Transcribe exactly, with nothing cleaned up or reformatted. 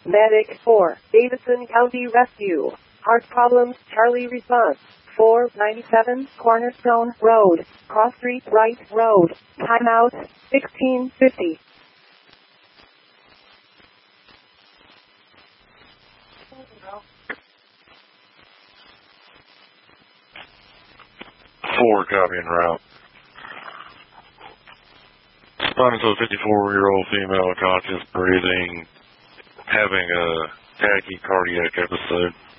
Medic four, Davidson County Rescue. Heart problems, Charlie response. four ninety-seven, Cornerstone Road, Cross Street Right Road. Timeout, sixteen fifty. Four, copy en route. Responding to a fifty-four-year-old female, conscious, breathing, having a tachycardiac episode.